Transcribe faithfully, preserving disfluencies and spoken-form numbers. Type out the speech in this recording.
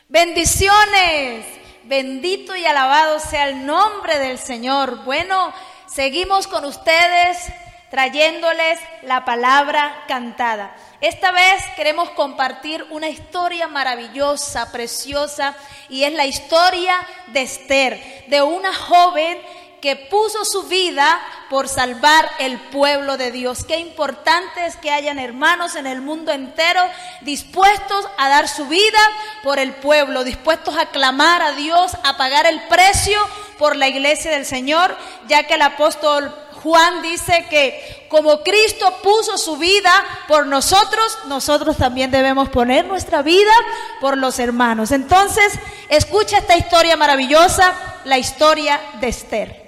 Bendiciones, bendito y alabado sea el nombre del Señor. Bueno, seguimos con ustedes trayéndoles la palabra cantada. Esta vez queremos compartir una historia maravillosa, preciosa, y es la historia de Esther, de una joven que puso su vida por salvar el pueblo de Dios. Qué importante es que hayan hermanos en el mundo entero dispuestos a dar su vida por el pueblo, dispuestos a clamar a Dios, a pagar el precio por la iglesia del Señor, ya que el apóstol Juan dice que como Cristo puso su vida por nosotros, nosotros también debemos poner nuestra vida por los hermanos. Entonces, escucha esta historia maravillosa, la historia de Esther.